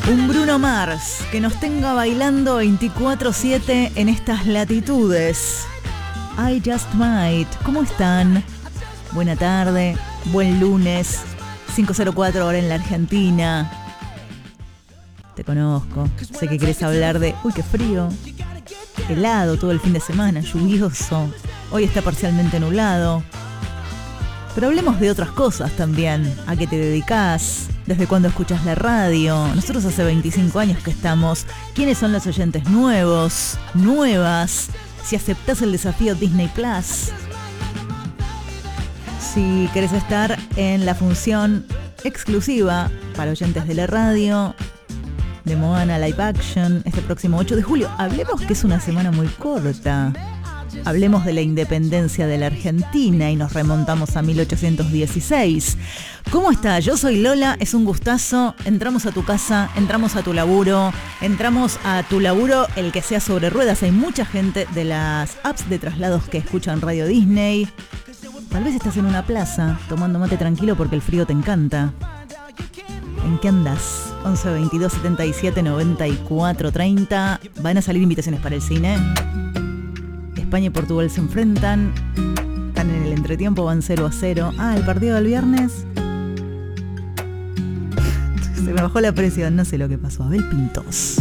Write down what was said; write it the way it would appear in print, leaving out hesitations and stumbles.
Un Bruno Mars que nos tenga bailando 24/7 en estas latitudes. I Just Might. ¿Cómo están? Buena tarde, buen lunes, 5:04 hora en la Argentina. Te conozco, sé que querés hablar de... Uy, qué frío. Helado todo el fin de semana, lluvioso. Hoy está parcialmente nublado. Pero hablemos de otras cosas también. ¿A qué te dedicás? ¿Desde cuándo escuchás la radio? Nosotros hace 25 años que estamos. ¿Quiénes son los oyentes nuevos? ¿Nuevas? Si aceptás el desafío Disney Plus. Si querés estar en la función exclusiva para oyentes de la radio de Moana Live Action este próximo 8 de julio. Hablemos que es una semana muy corta. Hablemos de la independencia de la Argentina y nos remontamos a 1816. ¿Cómo está? Yo soy Lola, es un gustazo. Entramos a tu casa, entramos a tu laburo, el que sea sobre ruedas. Hay mucha gente de las apps de traslados que escuchan Radio Disney. Tal vez estás en una plaza tomando mate tranquilo porque el frío te encanta. ¿En qué andás? 11 22 77 94 30. Van a salir invitaciones para el cine. España y Portugal se enfrentan. Están en el entretiempo, van 0-0. El partido del viernes. Se me bajó la presión, no sé lo que pasó. Abel Pintos.